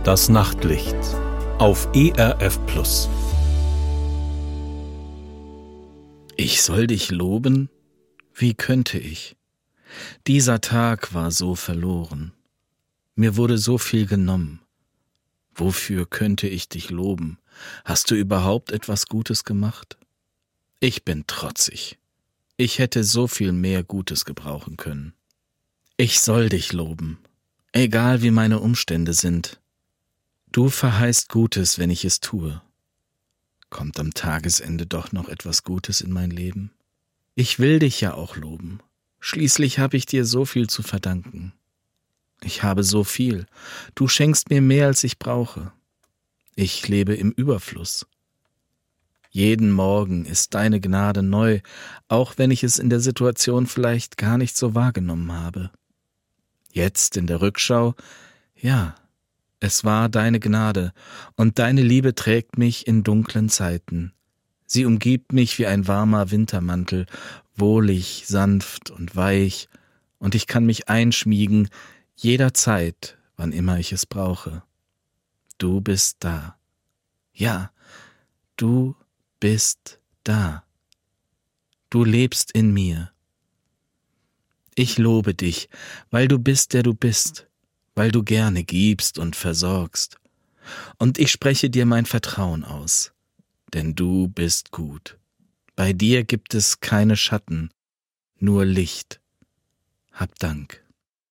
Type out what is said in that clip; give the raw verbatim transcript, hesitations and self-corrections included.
Das Nachtlicht auf E R F Plus. Ich soll dich loben? Wie könnte ich? Dieser Tag war so verloren. Mir wurde so viel genommen. Wofür könnte ich dich loben? Hast du überhaupt etwas Gutes gemacht? Ich bin trotzig. Ich hätte so viel mehr Gutes gebrauchen können. Ich soll dich loben, egal wie meine Umstände sind. Du verheißt Gutes, wenn ich es tue. Kommt am Tagesende doch noch etwas Gutes in mein Leben? Ich will dich ja auch loben. Schließlich habe ich dir so viel zu verdanken. Ich habe so viel. Du schenkst mir mehr, als ich brauche. Ich lebe im Überfluss. Jeden Morgen ist deine Gnade neu, auch wenn ich es in der Situation vielleicht gar nicht so wahrgenommen habe. Jetzt in der Rückschau, ja, es war deine Gnade, und deine Liebe trägt mich in dunklen Zeiten. Sie umgibt mich wie ein warmer Wintermantel, wohlig, sanft und weich, und ich kann mich einschmiegen, jederzeit, wann immer ich es brauche. Du bist da. Ja, du bist da. Du lebst in mir. Ich lobe dich, weil du bist, der du bist, weil du gerne gibst und versorgst. Und ich spreche dir mein Vertrauen aus, denn du bist gut. Bei dir gibt es keine Schatten, nur Licht. Hab Dank.